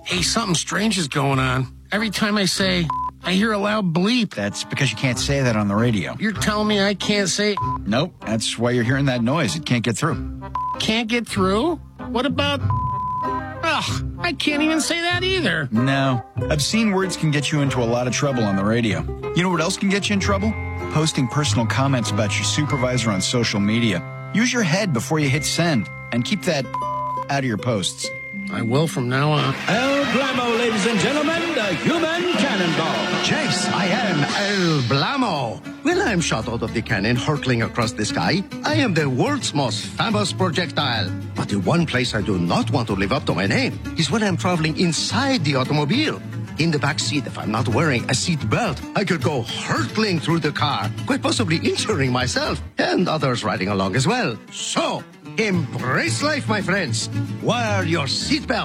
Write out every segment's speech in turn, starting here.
Hey, something strange is going on. Every time I say, I hear a loud bleep. That's because you can't say that on the radio. You're telling me I can't say... Nope, that's why you're hearing that noise. It can't get through. Can't get through? What about... Ugh, I can't even say that either. No. Obscene words can get you into a lot of trouble on the radio. You know what else can get you in trouble? Posting personal comments about your supervisor on social media. Use your head before you hit send, and keep that out of your posts. I will from now on. El Blamo, ladies and gentlemen, the human cannonball. Chase, I am El Blamo. When I'm shot out of the cannon hurtling across the sky, I am the world's most famous projectile. But the one place I do not want to live up to my name is when I'm traveling inside the automobile. In the back seat, if I'm not wearing a seat belt, I could go hurtling through the car, quite possibly injuring myself and others riding along as well. So, embrace life, my friends. Wear your seatbelt.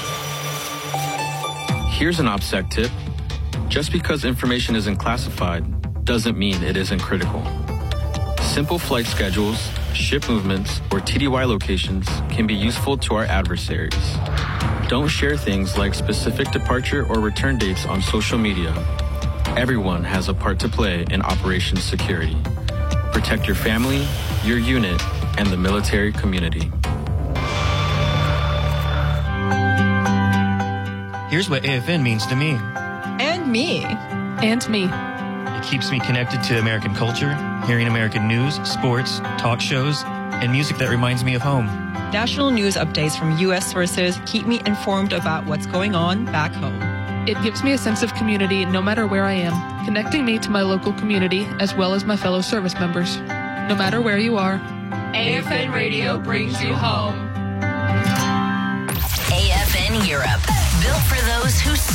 Here's an OPSEC tip. Just because information isn't classified doesn't mean it isn't critical. Simple flight schedules, ship movements, or TDY locations can be useful to our adversaries. Don't share things like specific departure or return dates on social media. Everyone has a part to play in operations security. Protect your family, your unit, and the military community. Here's what AFN means to me. And me. And me. It keeps me connected to American culture, hearing American news, sports, talk shows, and music that reminds me of home. National news updates from U.S. sources keep me informed about what's going on back home. It gives me a sense of community no matter where I am, connecting me to my local community as well as my fellow service members. No matter where you are, AFN Radio brings you home. AFN Europe, built for those who